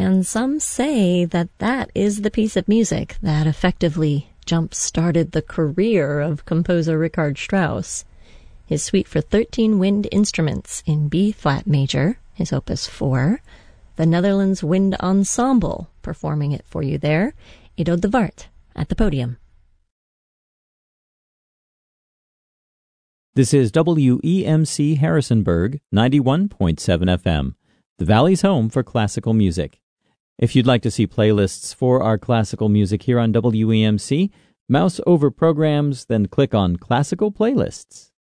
And some say that that is the piece of music that effectively jump-started the career of composer Richard Strauss. His suite for 13 wind instruments in B-flat major, his opus 4, the Netherlands Wind Ensemble performing it for you there, Edo de Wart at the podium. This is WEMC Harrisonburg, 91.7 FM, the Valley's home for classical music. If you'd like to see playlists for our classical music here on WEMC, mouse over programs, then click on Classical Playlists.